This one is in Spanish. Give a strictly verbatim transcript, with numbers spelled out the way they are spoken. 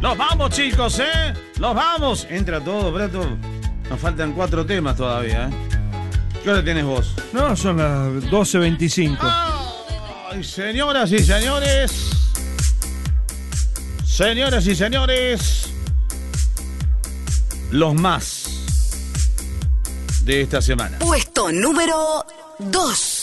Nos vamos, chicos, ¿eh? Nos vamos. Entra todo, Prato. Nos faltan cuatro temas todavía, ¿eh? ¿Qué hora tienes vos? No, son las doce veinticinco. Ay, señoras y señores. Señoras y señores. Los más de esta semana. Puesto número dos.